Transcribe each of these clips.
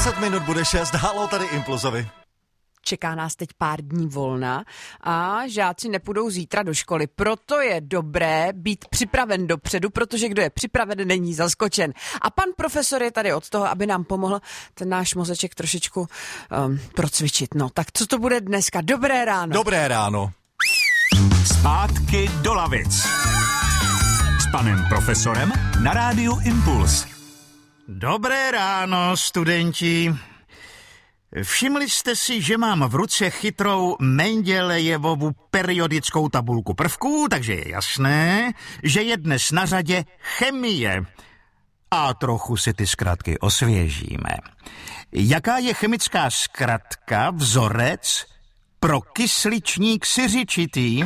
10 minut bude 6, halo tady Impulzovi. Čeká nás teď pár dní volna a žáci nepůjdou zítra do školy. Proto je dobré být připraven dopředu, protože kdo je připraven, není zaskočen. A pan profesor je tady od toho, aby nám pomohl ten náš mozeček trošičku procvičit. No, tak co to bude dneska? Dobré ráno. Dobré ráno. Zpátky do lavic. S panem profesorem na rádiu Impuls. Dobré ráno, studenti. Všimli jste si, že mám v ruce chytrou Mendelejevovu periodickou tabulku prvků, takže je jasné, že je dnes na řadě chemie. A trochu si ty zkratky osvěžíme. Jaká je chemická zkratka, vzorec pro kysličník siřičitý?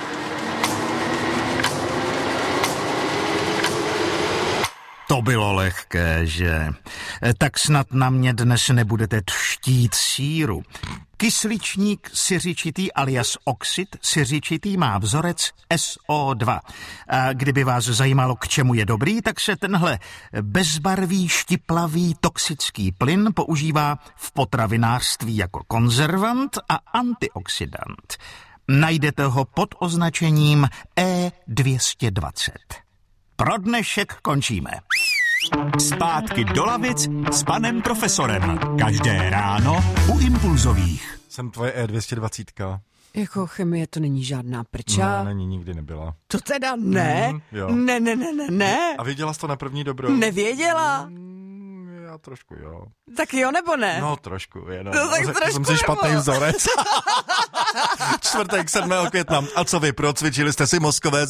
To bylo lehké, že? Tak snad na mě dnes nebudete třtít síru. Kysličník siřičitý alias oxid siřičitý má vzorec SO2. A kdyby vás zajímalo, k čemu je dobrý, tak se tenhle bezbarvý, štiplavý, toxický plyn používá v potravinářství jako konzervant a antioxidant. Najdete ho pod označením E220. Pro dnešek končíme. Zpátky do lavic s panem profesorem. Každé ráno u Impulzových. Jsem tvoje E220. Jako chemie to není žádná prča. No, není, nikdy nebyla. To teda ne? Jo. Ne. A věděla jsi to na první dobrou? Nevěděla. Já trošku, jo. Tak jo nebo ne? No, trošku, jenom. No, tak trošku jsem si špatný vzorec. Čtvrtek 7. května. A co vy, procvičili jste si mozkové